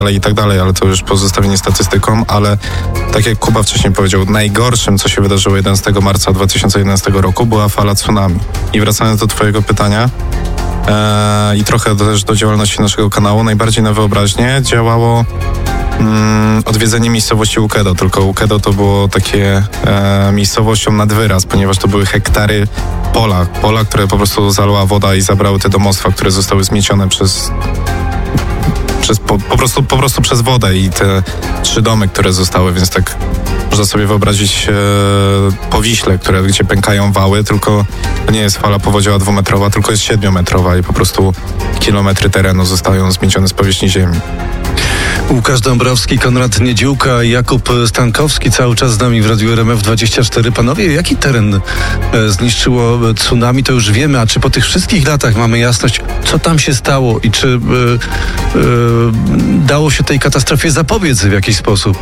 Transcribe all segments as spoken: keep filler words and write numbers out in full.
i tak dalej, ale to już pozostawienie statystykom, ale tak jak Kuba wcześniej powiedział, najgorszym, co się wydarzyło jedenastego marca dwa tysiące jedenastego roku, była fala tsunami. I wracając do twojego pytania ee, i trochę też do działalności naszego kanału, najbardziej na wyobraźnię działało mm, odwiedzenie miejscowości Ukedo, tylko Ukedo to było takie e, miejscowością nad wyraz, ponieważ to były hektary pola, pola, które po prostu zalała woda i zabrały te domostwa, które zostały zmiecione przez Przez, po, po, prostu, po prostu przez wodę i te trzy domy, które zostały, więc tak można sobie wyobrazić e, po Wiśle, które, gdzie pękają wały, tylko to nie jest fala powodziowa dwumetrowa, tylko jest siedmiometrowa i po prostu kilometry terenu zostają zmiecione z powierzchni ziemi. Łukasz Dąbrowski, Konrad Niedziółka, Jakub Stankowski cały czas z nami w Radiu R M F dwadzieścia cztery. Panowie, jaki teren e, zniszczyło tsunami, to już wiemy, a czy po tych wszystkich latach mamy jasność, co tam się stało i czy e, e, dało się tej katastrofie zapobiec w jakiś sposób?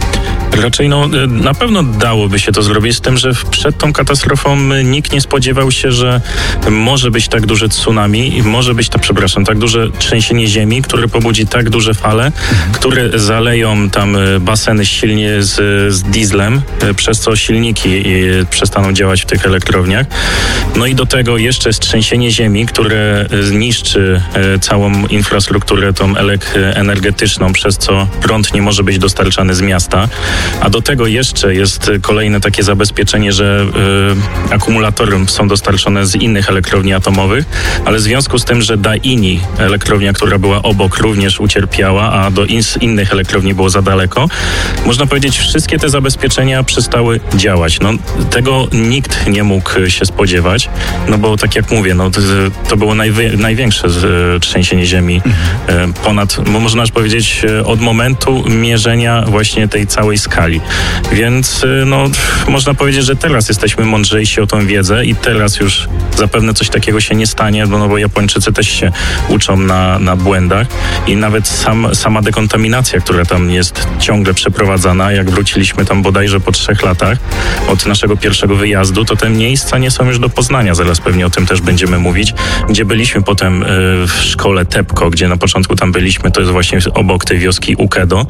Raczej no, na pewno dałoby się to zrobić, z tym, że przed tą katastrofą nikt nie spodziewał się, że może być tak duże tsunami i może być, to, przepraszam, tak duże trzęsienie ziemi, które pobudzi tak duże fale, które zaleją tam baseny silnie z, z dieslem, przez co silniki przestaną działać w tych elektrowniach. No i do tego jeszcze jest trzęsienie ziemi, które zniszczy całą infrastrukturę tą energetyczną, przez co prąd nie może być dostarczany z miasta. A do tego jeszcze jest kolejne takie zabezpieczenie, że y, akumulatory są dostarczone z innych elektrowni atomowych, ale w związku z tym, że Daini, elektrownia, która była obok, również ucierpiała, a do in, innych elektrowni było za daleko, można powiedzieć, wszystkie te zabezpieczenia przestały działać. No, tego nikt nie mógł się spodziewać, no bo tak jak mówię, no, to, to było najwy, największe y, trzęsienie ziemi y, ponad, można powiedzieć, od momentu mierzenia właśnie tej całej skali. Więc no, można powiedzieć, że teraz jesteśmy mądrzejsi o tą wiedzę i teraz już zapewne coś takiego się nie stanie, bo, no, bo Japończycy też się uczą na, na błędach i nawet sam, sama dekontaminacja, która tam jest ciągle przeprowadzana, jak wróciliśmy tam bodajże po trzech latach od naszego pierwszego wyjazdu, to te miejsca nie są już do poznania. Zaraz pewnie o tym też będziemy mówić. Gdzie byliśmy potem y, w szkole Tepco, gdzie na początku tam byliśmy, to jest właśnie obok tej wioski Ukedo,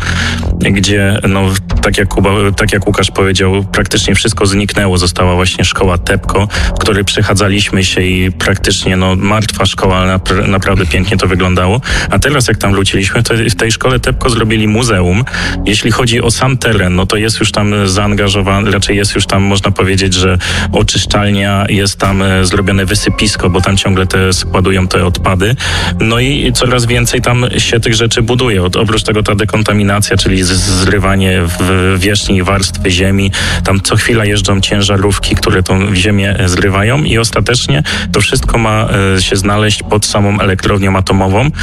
gdzie no tak jak Kuba, tak jak Łukasz powiedział, praktycznie wszystko zniknęło. Została właśnie szkoła Tepco, w której przechadzaliśmy się i praktycznie no, martwa szkoła, ale napra- naprawdę pięknie to wyglądało. A teraz jak tam wróciliśmy, to w tej szkole Tepco zrobili muzeum. Jeśli chodzi o sam teren, no to jest już tam zaangażowany, raczej jest już tam, można powiedzieć, że oczyszczalnia, jest tam zrobione wysypisko, bo tam ciągle te składują te odpady. No i coraz więcej tam się tych rzeczy buduje. Od, oprócz tego ta dekontaminacja, czyli z- zrywanie w wierzchniej warstwy ziemi. Tam co chwila jeżdżą ciężarówki, które tą ziemię zrywają i ostatecznie to wszystko ma e, się znaleźć pod samą elektrownią atomową e,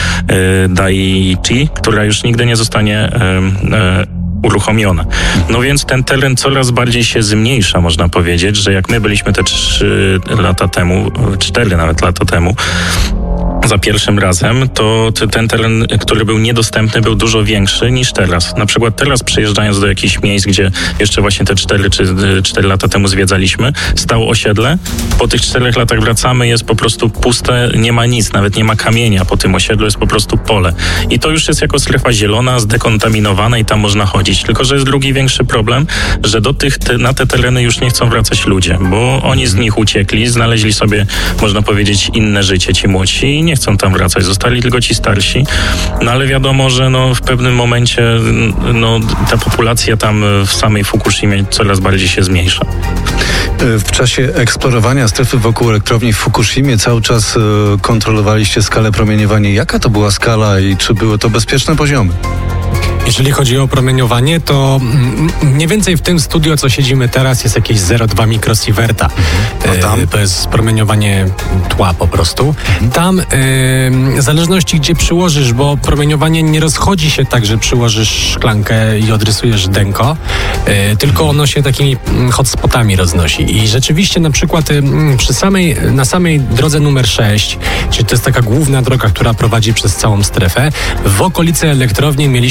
Daiichi, która już nigdy nie zostanie e, e, uruchomiona. No więc ten teren coraz bardziej się zmniejsza, można powiedzieć, że jak my byliśmy te trzy lata temu, cztery nawet lata temu, za pierwszym razem, to ten teren, który był niedostępny, był dużo większy niż teraz. Na przykład teraz przyjeżdżając do jakichś miejsc, gdzie jeszcze właśnie te cztery czy cztery lata temu zwiedzaliśmy, stało osiedle. Po tych czterech latach wracamy, jest po prostu puste, nie ma nic, nawet nie ma kamienia po tym osiedlu, jest po prostu pole. I to już jest jako strefa zielona, zdekontaminowana i tam można chodzić. Tylko że jest drugi większy problem, że do tych, te, na te tereny już nie chcą wracać ludzie, bo oni z nich uciekli, znaleźli sobie, można powiedzieć, inne życie, ci młodsi i nie chcą tam wracać, zostali tylko ci starsi, no ale wiadomo, że no, w pewnym momencie no, ta populacja tam w samej Fukushimie coraz bardziej się zmniejsza. W czasie eksplorowania strefy wokół elektrowni w Fukushimie cały czas kontrolowaliście skalę promieniowania. Jaka to była skala i czy były to bezpieczne poziomy? Jeżeli chodzi o promieniowanie, to mniej więcej w tym studio, co siedzimy teraz, jest jakieś zero przecinek dwa mikrosiewerta. A tam? To jest promieniowanie tła po prostu. Tam yy, w zależności gdzie przyłożysz, bo promieniowanie nie rozchodzi się tak, że przyłożysz szklankę i odrysujesz denko, yy, tylko ono się takimi hotspotami roznosi. I rzeczywiście na przykład yy, przy samej, na samej drodze numer sześć, czyli to jest taka główna droga, która prowadzi przez całą strefę, w okolicy elektrowni mieliśmy siedem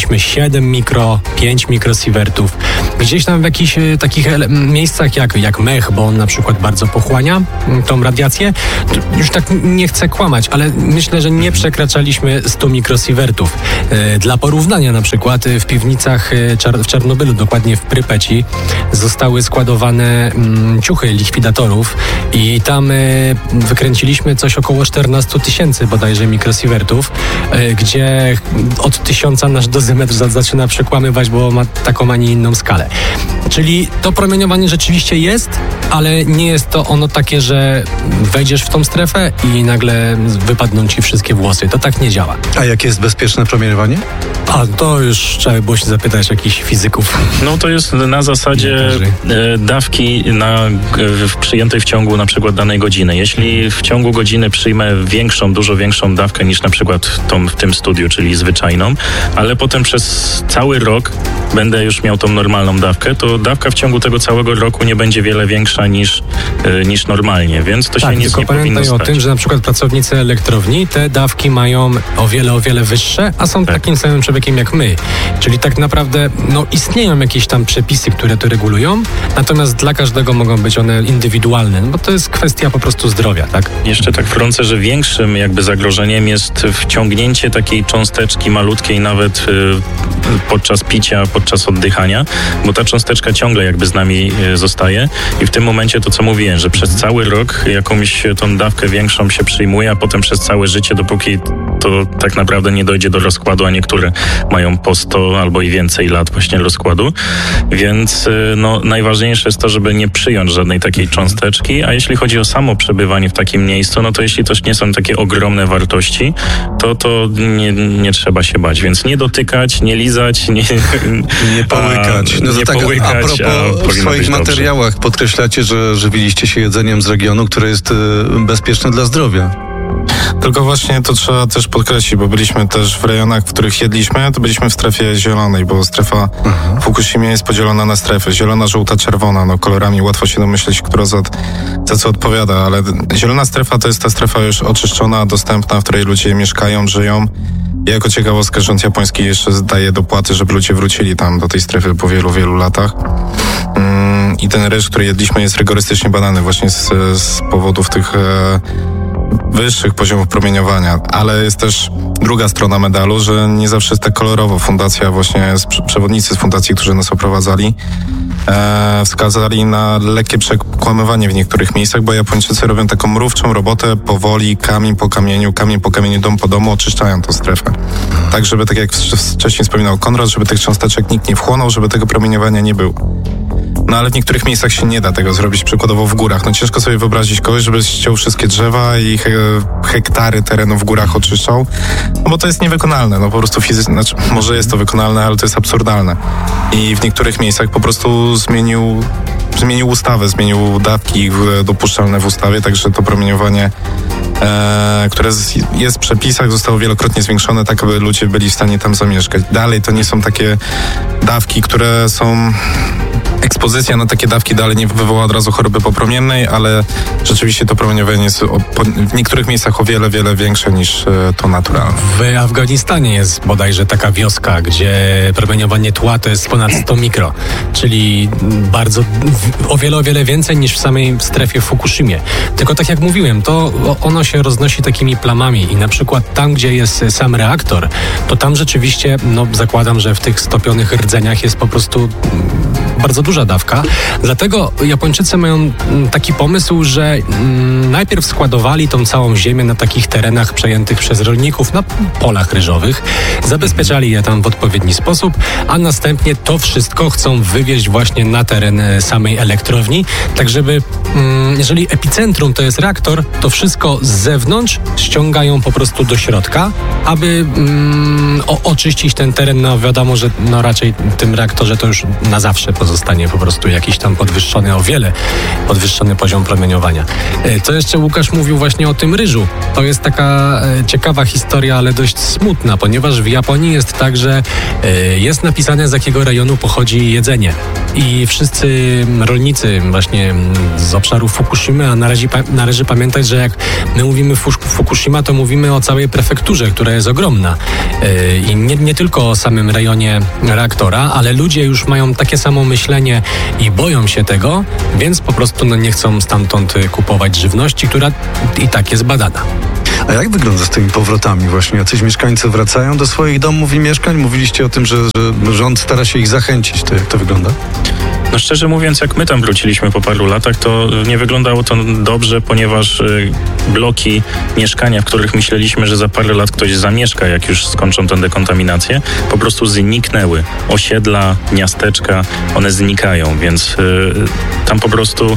siedem mikro, pięć mikrosiewertów. Gdzieś tam w jakichś e, takich ele- miejscach jak, jak mech, bo on na przykład bardzo pochłania m, tą radiację. To już tak nie chcę kłamać, ale myślę, że nie przekraczaliśmy stu mikrosiewertów. E, dla porównania na przykład e, w piwnicach e, Czar- w Czarnobylu, dokładnie w Prypeci, zostały składowane mm, ciuchy likwidatorów i tam e, wykręciliśmy coś około czternaście tysięcy bodajże mikrosiewertów, e, gdzie od tysiąca nasz dozymetr za- zaczyna przekłamywać, bo ma taką, a nie inną skalę. Czyli to promieniowanie rzeczywiście jest, ale nie jest to ono takie, że wejdziesz w tą strefę i nagle wypadną ci wszystkie włosy. To tak nie działa. A jakie jest bezpieczne promieniowanie? A to już trzeba było się zapytać jakichś fizyków. No to jest na zasadzie e, dawki na, w, przyjętej w ciągu na przykład danej godziny. Jeśli w ciągu godziny przyjmę większą, dużo większą dawkę niż na przykład tą w tym studiu, czyli zwyczajną, ale potem przez cały rok będę już miał tą normalną dawkę, to dawka w ciągu tego całego roku nie będzie wiele większa niż, e, niż normalnie, więc to tak, się nic tylko nie powinno pamiętaj stać. o tym, że na przykład pracownicy elektrowni te dawki mają o wiele, o wiele wyższe, a są Tak. takim samym człowiekiem jak my. Czyli tak naprawdę no, istnieją jakieś tam przepisy, które to regulują, natomiast dla każdego mogą być one indywidualne, no bo to jest kwestia po prostu zdrowia, tak? Jeszcze tak wtrącę, że większym jakby zagrożeniem jest wciągnięcie takiej cząsteczki malutkiej nawet y, podczas picia, podczas oddychania, bo ta cząsteczka ciągle jakby z nami y, zostaje i w tym momencie to, co mówiłem, że przez cały rok jakąś tą dawkę większą się przyjmuje, a potem przez całe życie, dopóki to tak naprawdę nie dojdzie do rozkładu, a niektóre mają po sto albo i więcej lat właśnie rozkładu, więc y, no, najważniejsze jest to, żeby nie przyjąć żadnej takiej cząsteczki, a jeśli chodzi o samo przebywanie w takim miejscu, no to jeśli też nie są takie ogromne wartości, to to nie, nie trzeba się bać, więc nie dotykać, nie lizać, nie, Nie połykać. A, No to nie tak, połykać, a propos, a w powinno swoich być dobrze. materiałach podkreślacie, że żywiliście się jedzeniem z regionu, które jest y, bezpieczne dla zdrowia. Tylko właśnie to trzeba też podkreślić, bo byliśmy też w rejonach, w których jedliśmy, to byliśmy w strefie zielonej, bo strefa w Fukushimie jest podzielona na strefy. Zielona, żółta, czerwona. No kolorami łatwo się domyśleć, która za, za co odpowiada, ale zielona strefa to jest ta strefa już oczyszczona, dostępna, w której ludzie mieszkają, żyją. I jako ciekawostkę rząd japoński jeszcze daje dopłaty, żeby ludzie wrócili tam do tej strefy po wielu, wielu latach. Mm, I ten ryż, który jedliśmy, jest rygorystycznie badany właśnie z, z powodów tych e, wyższych poziomów promieniowania, ale jest też druga strona medalu, że nie zawsze jest tak kolorowo. Fundacja właśnie, z, przewodnicy z fundacji, którzy nas oprowadzali, e, wskazali na lekkie przekłamywanie w niektórych miejscach, bo Japończycy robią taką mrówczą robotę, powoli, kamień po kamieniu, kamień po kamieniu, dom po domu, oczyszczają tą strefę. Tak, żeby, tak jak wcześniej wspominał Konrad, żeby tych cząsteczek nikt nie wchłonął, żeby tego promieniowania nie było. No ale w niektórych miejscach się nie da tego zrobić, przykładowo w górach. No ciężko sobie wyobrazić kogoś, żeby ściął wszystkie drzewa i he, hektary terenu w górach oczyszczał, no bo to jest niewykonalne, no po prostu fizycznie, znaczy może jest to wykonalne, ale to jest absurdalne. I w niektórych miejscach po prostu zmienił, zmienił ustawę, zmienił dawki dopuszczalne w ustawie, także to promieniowanie, e, które jest w przepisach, zostało wielokrotnie zwiększone, tak aby ludzie byli w stanie tam zamieszkać. Dalej to nie są takie dawki, które są... Ekspozycja na takie dawki dalej nie wywoła od razu choroby popromiennej, ale rzeczywiście to promieniowanie jest o, po, w niektórych miejscach o wiele, wiele większe niż e, to naturalne. W Afganistanie jest bodajże taka wioska, gdzie promieniowanie tła to jest ponad sto mikro, czyli bardzo, o wiele, o wiele więcej niż w samej strefie w Fukushimie. Tylko tak jak mówiłem, to ono się roznosi takimi plamami i na przykład tam, gdzie jest sam reaktor, to tam rzeczywiście, no zakładam, że w tych stopionych rdzeniach jest po prostu bardzo duża dawka. Dlatego Japończycy mają taki pomysł, że mm, najpierw składowali tą całą ziemię na takich terenach przejętych przez rolników, na polach ryżowych, zabezpieczali je tam w odpowiedni sposób, a następnie to wszystko chcą wywieźć właśnie na teren samej elektrowni, tak żeby mm, jeżeli epicentrum to jest reaktor, to wszystko z zewnątrz ściągają po prostu do środka, aby mm, o, oczyścić ten teren. No wiadomo, że no raczej w tym reaktorze to już na zawsze pozostanie po prostu jakiś tam podwyższony, o wiele podwyższony poziom promieniowania. Co jeszcze Łukasz mówił właśnie o tym ryżu. To jest taka ciekawa historia, ale dość smutna, ponieważ w Japonii jest tak, że jest napisane, z jakiego rejonu pochodzi jedzenie. I wszyscy rolnicy właśnie z obszaru Fukushimy, a należy, należy pamiętać, że jak my mówimy Fukushima, to mówimy o całej prefekturze, która jest ogromna. I nie, nie tylko o samym rejonie reaktora, ale ludzie już mają takie samo myślenie i boją się tego, więc po prostu no, nie chcą stamtąd kupować żywności, która i tak jest badana. A jak wygląda z tymi powrotami właśnie? Jacyś mieszkańcy wracają do swoich domów i mieszkań? Mówiliście o tym, że, że rząd stara się ich zachęcić. To jak to wygląda? No szczerze mówiąc, jak my tam wróciliśmy po paru latach, to nie wyglądało to dobrze, ponieważ bloki, mieszkania, w których myśleliśmy, że za parę lat ktoś zamieszka, jak już skończą tę dekontaminację, po prostu zniknęły. Osiedla, miasteczka, one znikają, więc y, tam po prostu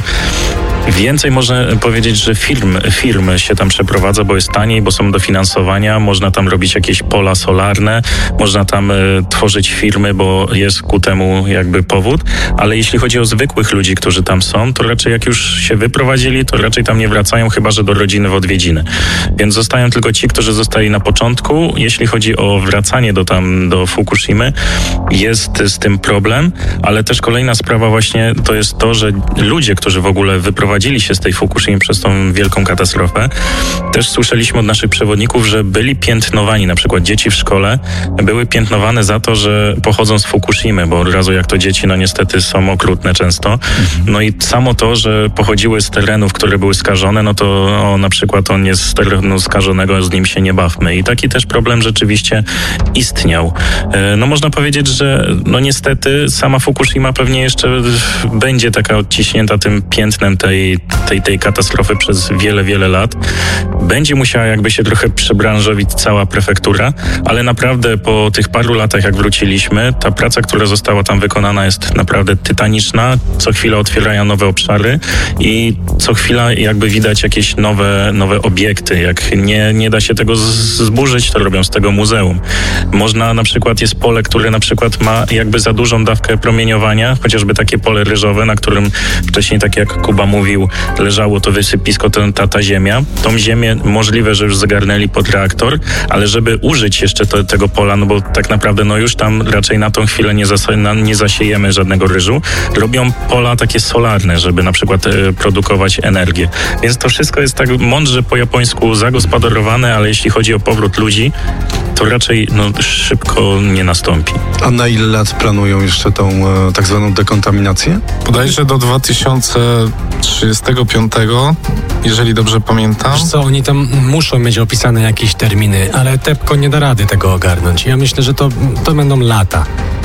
więcej można powiedzieć, że firm, firm się tam przeprowadza, bo jest taniej, bo są dofinansowania, można tam robić jakieś pola solarne, można tam y, tworzyć firmy, bo jest ku temu jakby powód, ale jeśli chodzi o zwykłych ludzi, którzy tam są, to raczej jak już się wyprowadzili, to raczej tam nie wracają, chyba że do rodziny w odwiedziny. Więc zostają tylko ci, którzy zostali na początku. Jeśli chodzi o wracanie do tam, do Fukushimy, jest z tym problem, ale też kolejna sprawa właśnie to jest to, że ludzie, którzy w ogóle wyprowadzili się z tej Fukushimy przez tą wielką katastrofę, też słyszeliśmy od naszych przewodników, że byli piętnowani, na przykład dzieci w szkole były piętnowane za to, że pochodzą z Fukushimy, bo od razu jak to dzieci, no niestety są okrutne często. No i samo to, że pochodziły z terenów, które były skażone, no to o, na przykład on jest z terenu skażonego, z nim się nie bawmy. I taki też problem rzeczywiście istniał. No można powiedzieć, że no niestety sama Fukushima pewnie jeszcze będzie taka odciśnięta tym piętnem tej, tej, tej katastrofy przez wiele, wiele lat. Będzie musiała jakby się trochę przebranżowić cała prefektura, ale naprawdę po tych paru latach, jak wróciliśmy, ta praca, która została tam wykonana, jest naprawdę tytaniczna. Co chwila otwierają nowe obszary i co chwila jakby widać jakieś nowe, nowe obiekty. Jak nie, nie da się tego zburzyć, to robią z tego muzeum. Można na przykład, jest pole, które na przykład ma jakby za dużą dawkę promieniowania, chociażby takie pole ryżowe, na którym wcześniej, tak jak Kuba mówił, leżało to wysypisko, ta, ta ziemia. Tą ziemię możliwe, że już zagarnęli pod reaktor, ale żeby użyć jeszcze to, tego pola, no bo tak naprawdę no już tam raczej na tą chwilę nie, zas- nie zasiejemy żadnego ryżu, robią pola takie solarne, żeby na przykład e, produkować energię. Więc to wszystko jest tak mądrze po japońsku zagospodarowane, ale jeśli chodzi o powrót ludzi, to raczej no, szybko nie nastąpi. A na ile lat planują jeszcze tą e, tak zwaną dekontaminację? Bodajże do dwa tysiące trzydziestego piątego, jeżeli dobrze pamiętam. Wiesz co, oni tam muszą mieć opisane jakieś terminy, ale TEPCO nie da rady tego ogarnąć. Ja myślę, że to, to będą lata.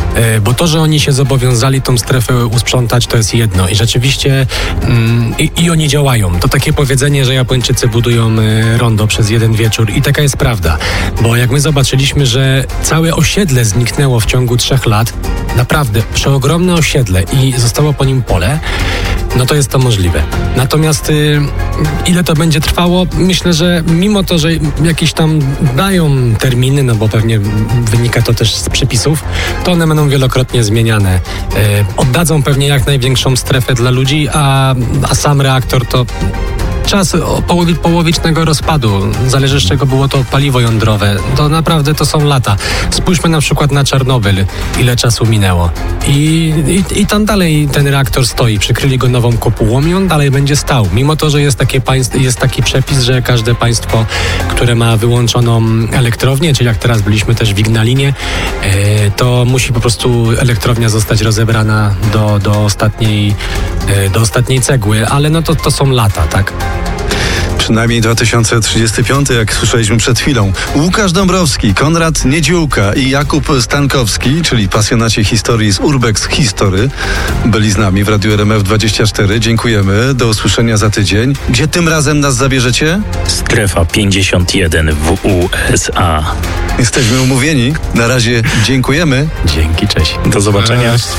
Bo to, że oni się zobowiązali tą strefę usprzątać, to jest jedno. I rzeczywiście mm, i, i oni działają. To takie powiedzenie, że Japończycy budują y, rondo przez jeden wieczór. I taka jest prawda. Bo jak my zobaczyliśmy, że całe osiedle zniknęło w ciągu trzech lat, naprawdę przeogromne osiedle i zostało po nim pole, no to jest to możliwe. Natomiast y, ile to będzie trwało? Myślę, że mimo to, że jakieś tam dają terminy, no bo pewnie wynika to też z przepisów, to one będą wielokrotnie zmieniane. Y, oddadzą pewnie jak największą strefę dla ludzi, a, a sam reaktor to czas połowi, połowicznego rozpadu. Zależy, z czego było to paliwo jądrowe. To naprawdę to są lata. Spójrzmy na przykład na Czarnobyl. Ile czasu minęło. I, i, i tam dalej ten reaktor stoi. Przykryli go nową kopułą i on dalej będzie stał. Mimo to, że jest, takie państw, jest taki przepis, że każde państwo, które ma wyłączoną elektrownię, czyli jak teraz byliśmy też w Ignalinie, e, to musi po prostu elektrownia zostać rozebrana do, do, ostatniej, e, do ostatniej cegły. Ale no to, to są lata, tak? Przynajmniej dwa tysiące trzydziesty piąty, jak słyszeliśmy przed chwilą. Łukasz Dąbrowski, Konrad Niedziółka i Jakub Stankowski, czyli pasjonaci historii z Urbex History, byli z nami w Radiu R M F dwadzieścia cztery. Dziękujemy. Do usłyszenia za tydzień. Gdzie tym razem nas zabierzecie? Strefa pięćdziesiąt jeden w U S A. Jesteśmy umówieni. Na razie dziękujemy. Dzięki, cześć. Do zobaczenia. Cześć.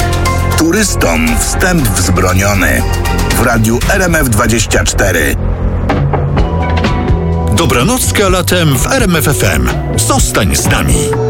Turystom wstęp wzbroniony. W Radiu R M F dwadzieścia cztery. Dobranocka latem w R M F F M. Zostań z nami.